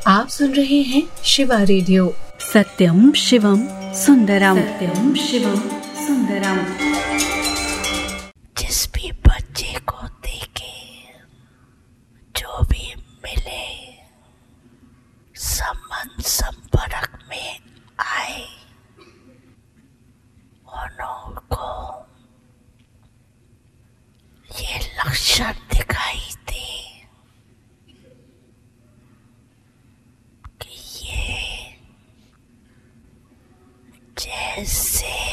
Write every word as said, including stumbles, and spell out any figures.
आप सुन रहे हैं शिवा रेडियो। सत्यम शिवम सुंदरम, सत्यम शिवम सुंदरम। जिस भी बच्चे को देखे, जो भी मिले, संबंध संपर्क में आए, उनको ये लक्षण दिखाई दे कि ये जैसे